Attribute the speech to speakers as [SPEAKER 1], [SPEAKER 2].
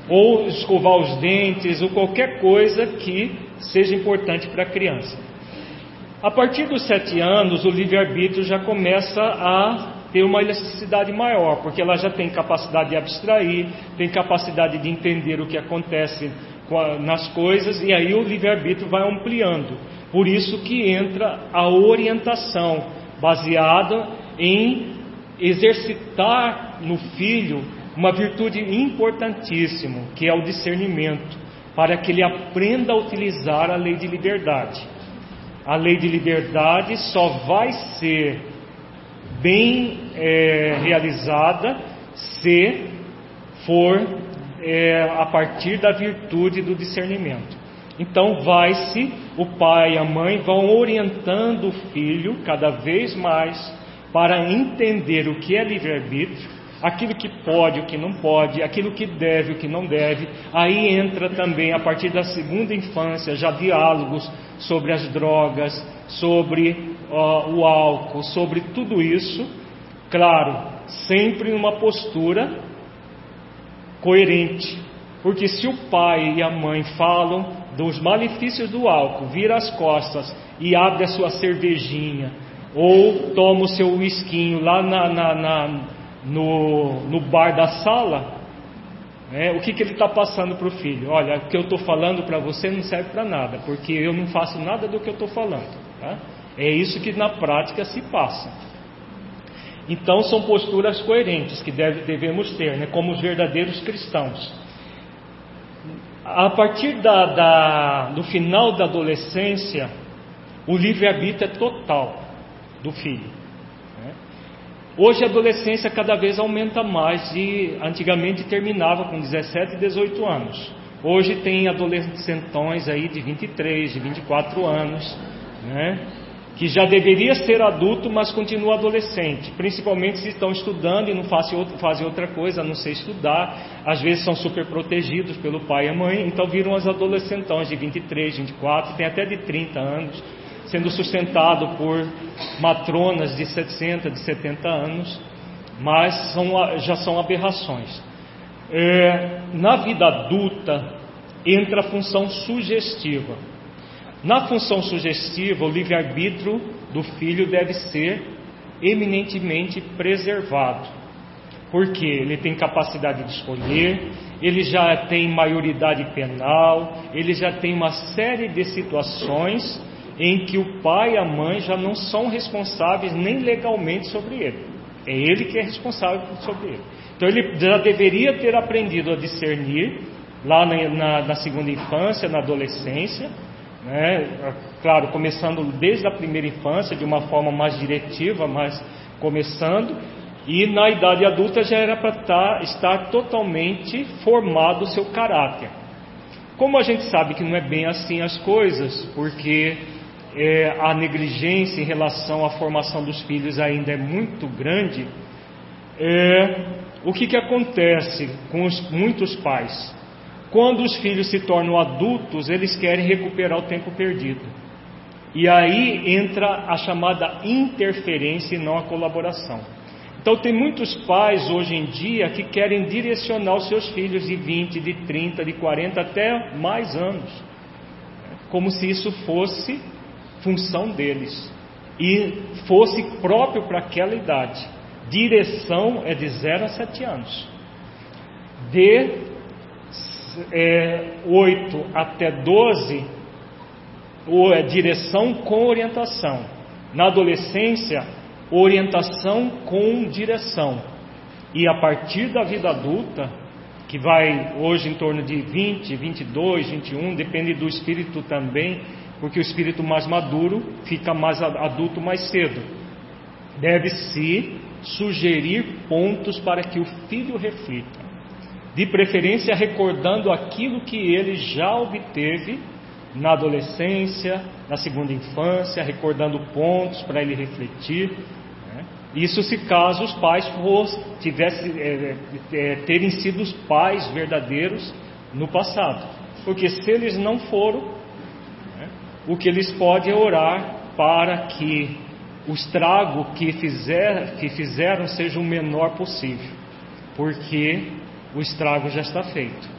[SPEAKER 1] ou escovar os dentes, ou qualquer coisa que seja importante para a criança. A partir dos 7 anos, o livre-arbítrio já começa a ter uma elasticidade maior, porque ela já tem capacidade de abstrair, tem capacidade de entender o que acontece nas coisas, e aí o livre-arbítrio vai ampliando. Por isso que entra a orientação, baseada em exercitar no filho uma virtude importantíssima, que é o discernimento, para que ele aprenda a utilizar a lei de liberdade. A lei de liberdade só vai ser bem realizada se for a partir da virtude do discernimento. Então o pai e a mãe vão orientando o filho cada vez mais para entender o que é livre-arbítrio, aquilo que pode, o que não pode, aquilo que deve, o que não deve. Aí entra também, a partir da segunda infância, já diálogos sobre as drogas, sobre o álcool, sobre tudo isso, claro, sempre numa postura coerente, porque se o pai e a mãe falam dos malefícios do álcool, vira as costas e abre a sua cervejinha, ou toma o seu whiskinho lá no bar da sala, o que ele está passando para o filho? Olha, o que eu estou falando para você não serve para nada, porque eu não faço nada do que eu estou falando, tá? É isso que na prática se passa. Então são posturas coerentes que devemos ter, como os verdadeiros cristãos. A partir do final da adolescência, o livre-arbítrio é total do filho. Hoje a adolescência cada vez aumenta mais, e antigamente terminava com 17 e 18 anos. Hoje tem adolescentões aí de 23, de 24 anos, que já deveria ser adulto, mas continua adolescente, principalmente se estão estudando e não fazem outra coisa a não ser estudar. Às vezes são super protegidos pelo pai e a mãe, então viram as adolescentões de 23, 24, tem até de 30 anos, sendo sustentado por matronas de 60, de 70 anos, mas já são aberrações. Na vida adulta entra a função sugestiva. Na função sugestiva, o livre-arbítrio do filho deve ser eminentemente preservado, porque ele tem capacidade de escolher, ele já tem maioridade penal, ele já tem uma série de situações em que o pai e a mãe já não são responsáveis nem legalmente sobre ele. É ele que é responsável sobre ele. Então ele já deveria ter aprendido a discernir lá na segunda infância, na adolescência, claro, começando desde a primeira infância, de uma forma mais diretiva, mas começando, e na idade adulta já era para estar totalmente formado o seu caráter. Como a gente sabe que não é bem assim as coisas, porque a negligência em relação à formação dos filhos ainda é muito grande, o que acontece com muitos pais? Quando os filhos se tornam adultos, eles querem recuperar o tempo perdido. E aí entra a chamada interferência e não a colaboração. Então tem muitos pais hoje em dia que querem direcionar os seus filhos de 20, de 30, de 40, até mais anos, como se isso fosse função deles e fosse próprio para aquela idade. Direção é de 0 a 7 anos. De 8 até 12, direção com orientação. Na adolescência, orientação com direção. E a partir da vida adulta, que vai hoje em torno de 20, 22, 21, depende do espírito também, porque o espírito mais maduro fica mais adulto mais cedo. Deve-se sugerir pontos para que o filho reflita. De preferência recordando aquilo que ele já obteve na adolescência, na segunda infância, recordando pontos para ele refletir. Isso se caso os pais terem sido os pais verdadeiros no passado. Porque se eles não foram, o que eles podem é orar para que o estrago que fizeram seja o menor possível, porque o estrago já está feito.